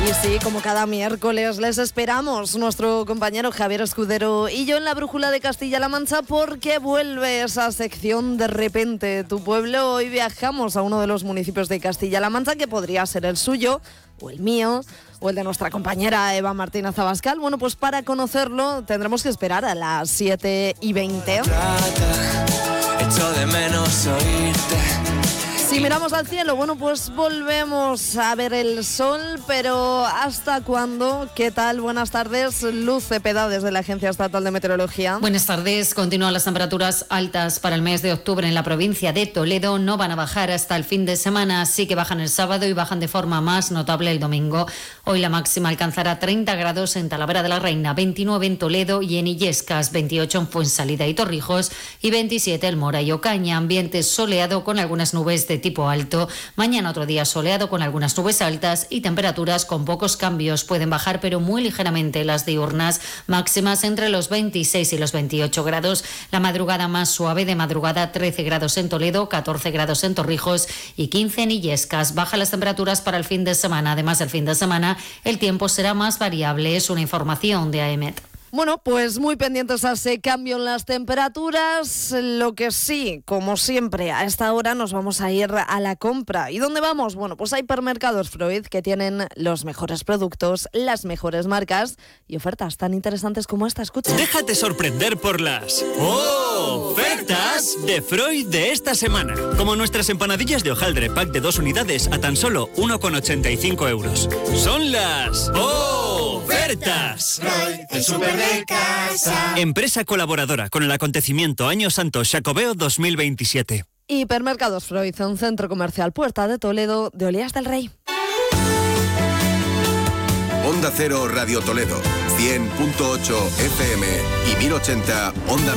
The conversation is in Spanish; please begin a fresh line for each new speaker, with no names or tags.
sí, como cada miércoles les esperamos, nuestro compañero Javier Escudero y yo en la Brújula de Castilla-La Mancha, porque vuelve esa sección De repente tu pueblo. Hoy viajamos a uno de los municipios de Castilla-La Mancha que podría ser el suyo, o el mío, o el de nuestra compañera Eva Martínez Abascal. Bueno, pues para conocerlo tendremos que esperar a las 7:20.
Echo de menos oírte.
Si miramos al cielo, bueno, pues volvemos a ver el sol, pero ¿hasta cuándo? ¿Qué tal? Buenas tardes, Luz Cepeda, desde la Agencia Estatal de Meteorología.
Buenas tardes. Continúan las temperaturas altas para el mes de octubre en la provincia de Toledo. No van a bajar hasta el fin de semana, sí que bajan el sábado y bajan de forma más notable el domingo. Hoy la máxima alcanzará 30 grados en Talavera de la Reina, 29 en Toledo y en Illescas, 28 en Fuensalida y Torrijos y 27 en Mora y Ocaña. Ambiente soleado con algunas nubes de tipo alto. Mañana otro día soleado con algunas nubes altas y temperaturas con pocos cambios. Pueden bajar pero muy ligeramente las diurnas, máximas entre los 26 y los 28 grados. La madrugada más suave, de madrugada 13 grados en Toledo, 14 grados en Torrijos y 15 en Illescas. Bajan las temperaturas para el fin de semana. Además, el fin de semana el tiempo será más variable. Es una información de AEMET.
Bueno, pues muy pendientes a ese cambio en las temperaturas. Lo que sí, como siempre, a esta hora nos vamos a ir a la compra. ¿Y dónde vamos? Bueno, pues hay hipermercados Freud que tienen los mejores productos, las mejores marcas y ofertas tan interesantes como esta. Escucha.
Déjate sorprender por las ofertas de Freud de esta semana. Como nuestras empanadillas de hojaldre pack de 2 unidades a tan solo 1,85 euros. Son las ofertas.
Freud, el súper de casa.
Empresa colaboradora con el acontecimiento Año Santo Xacobeo 2027.
Hipermercados Freud, un centro comercial Puerta de Toledo, de Olías del Rey.
Onda Cero Radio Toledo, 100.8 FM y 1080 Onda